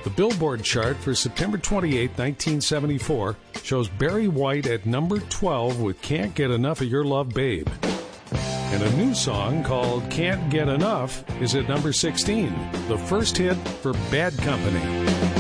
The Billboard chart for September 28, 1974 shows Barry White at number 12 with Can't Get Enough of Your Love, Babe. And a new song called Can't Get Enough is at number 16, the first hit for Bad Company.